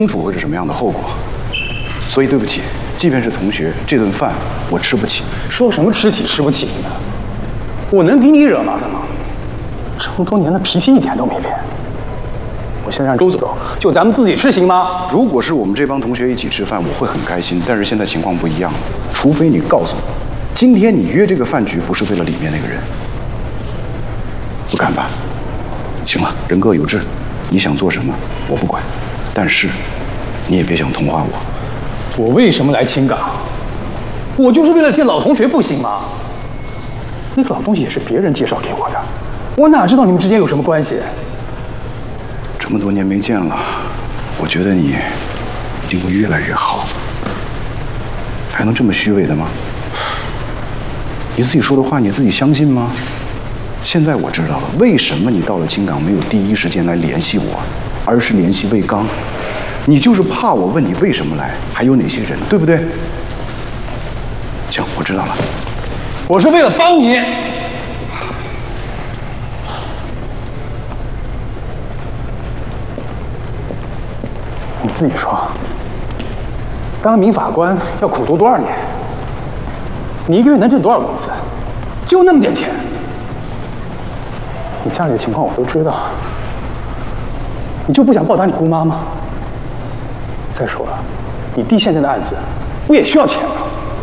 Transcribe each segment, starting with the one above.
清楚会是什么样的后果。所以对不起，即便是同学，这顿饭我吃不起。 说什么吃起吃不起的？我能给你惹麻烦吗？这么多年的脾气一点都没变。我先让周走，就咱们自己吃行吗？ 如果是我们这帮同学一起吃饭，我会很开心。但是现在情况不一样了，除非你告诉我，今天你约这个饭局不是为了里面那个人。不敢吧？行了，人各有志，你想做什么我不管，但是你也别想同化我。 我为什么来青港？我就是为了见老同学，不行吗？那个老东西也是别人介绍给我的，我哪知道你们之间有什么关系？ 这么多年没见了，我觉得你一定会越来越好。还能这么虚伪的吗？你自己说的话，你自己相信吗？现在我知道了，为什么你到了青港没有第一时间来联系我，而是联系魏刚。你就是怕我问你为什么来，还有哪些人，对不对？行，我知道了。 我是为了帮你。你自己说，当民法官要苦读多少年？你一个月能挣多少工资？就那么点钱。你家里的情况我都知道，你就不想报答你姑妈吗？再说了，你弟现在的案子，我也需要钱啊。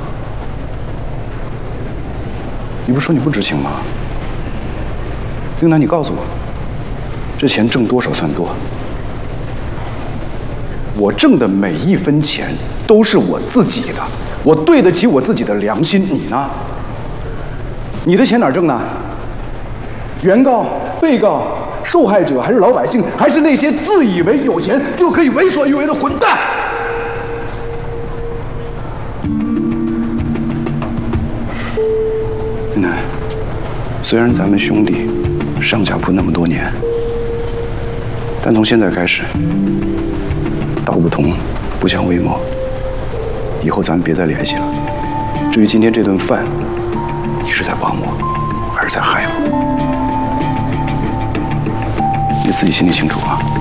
你不是说你不知情吗？丁楠，你告诉我，这钱挣多少算多？我挣的每一分钱都是我自己的，我对得起我自己的良心。你呢？你的钱哪儿挣呢？原告、被告、受害者，还是老百姓，还是那些自以为有钱就可以为所欲为的混蛋？丁楠，虽然咱们兄弟上下铺那么多年，但从现在开始，道不同，不相为谋。以后咱们别再联系了。至于今天这顿饭，你是在帮我，还是在害我？你自己心里清楚啊。